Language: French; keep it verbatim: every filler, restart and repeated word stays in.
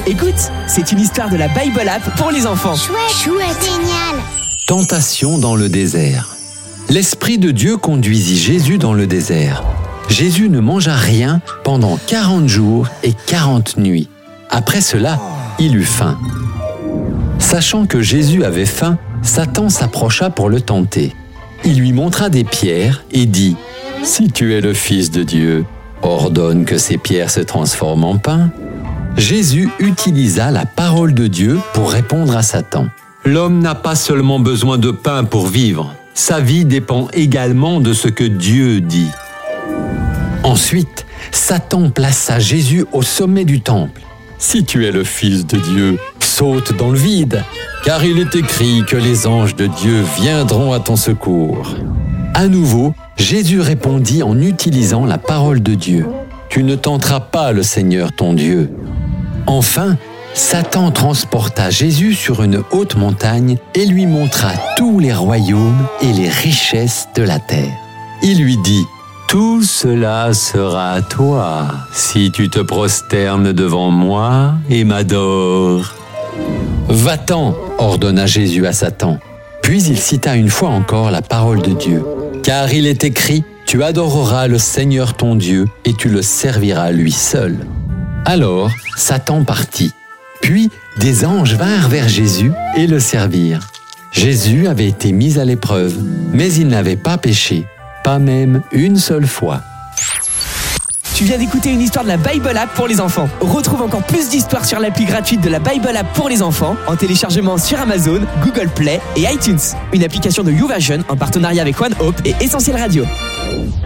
Écoute, c'est une histoire de la Bible App pour les enfants. Chouette, chouette, génial. Tentation dans le désert. L'Esprit de Dieu conduisit Jésus dans le désert. Jésus ne mangea rien pendant quarante jours et quarante nuits. Après cela, il eut faim. Sachant que Jésus avait faim, Satan s'approcha pour le tenter. Il lui montra des pierres et dit « Si tu es le Fils de Dieu, ordonne que ces pierres se transforment en pain. » Jésus utilisa la parole de Dieu pour répondre à Satan. L'homme n'a pas seulement besoin de pain pour vivre, sa vie dépend également de ce que Dieu dit. Ensuite, Satan plaça Jésus au sommet du temple. « Si tu es le Fils de Dieu, saute dans le vide, car il est écrit que les anges de Dieu viendront à ton secours. » À nouveau, Jésus répondit en utilisant la parole de Dieu. « Tu ne tenteras pas le Seigneur ton Dieu. » Enfin, Satan transporta Jésus sur une haute montagne et lui montra tous les royaumes et les richesses de la terre. Il lui dit « Tout cela sera à toi si tu te prosternes devant moi et m'adores. » « Va-t'en » ordonna Jésus à Satan. Puis il cita une fois encore la parole de Dieu. « Car il est écrit, tu adoreras le Seigneur ton Dieu et tu le serviras lui seul. » Alors Satan partit. Puis des anges vinrent vers Jésus et le servirent. Jésus avait été mis à l'épreuve, mais il n'avait pas péché, pas même une seule fois. Tu viens d'écouter une histoire de la Bible App pour les enfants. Retrouve encore plus d'histoires sur l'appli gratuite de la Bible App pour les enfants en téléchargement sur Amazon, Google Play et iTunes. Une application de YouVersion en partenariat avec One Hope et Essentiel Radio.